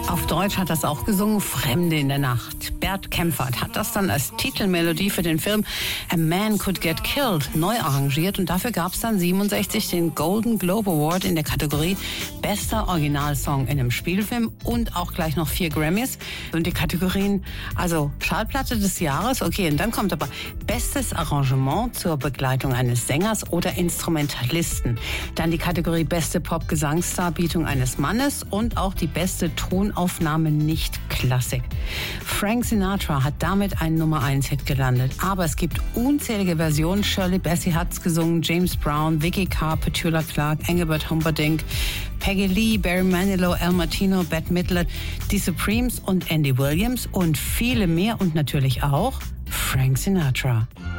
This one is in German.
Auf Deutsch hat das auch gesungen, Fremde in der Nacht. Bert Kaempfert hat das dann als Titelmelodie für den Film A Man Could Get Killed neu arrangiert und dafür gab es dann 67 den Golden Globe Award in der Kategorie Bester Originalsong in einem Spielfilm und auch gleich noch 4 Grammys. Und die Kategorien, also Schallplatte des Jahres, okay, und dann kommt aber Bestes Arrangement zur Begleitung eines Sängers oder Instrumentalisten. Dann die Kategorie Beste Pop-Gesangsdarbietung eines Mannes und auch die beste Tonaufnahme nicht Klassik. Frank Sinatra hat damit einen Nummer-1-Hit gelandet. Aber es gibt unzählige Versionen. Shirley Bassey hat's gesungen, James Brown, Vicky Carr, Petula Clark, Engelbert Humperdinck, Peggy Lee, Barry Manilow, Al Martino, Bette Midlet, die Supremes und Andy Williams und viele mehr und natürlich auch Frank Sinatra.